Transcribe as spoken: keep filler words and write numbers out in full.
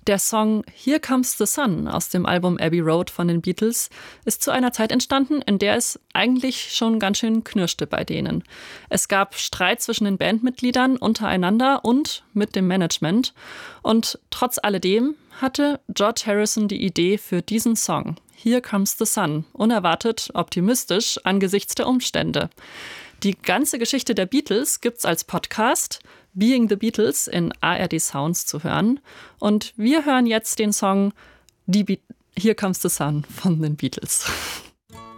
Der Song Here Comes the Sun aus dem Album Abbey Road von den Beatles ist zu einer Zeit entstanden, in der es eigentlich schon ganz schön knirschte bei denen. Es gab Streit zwischen den Bandmitgliedern untereinander und mit dem Management. Und trotz alledem hatte George Harrison die Idee für diesen Song Here Comes the Sun, unerwartet optimistisch angesichts der Umstände. Die ganze Geschichte der Beatles gibt's als Podcast Being the Beatles in A R D Sounds zu hören. Und wir hören jetzt den Song Die Be- Here Comes the Sun von den Beatles.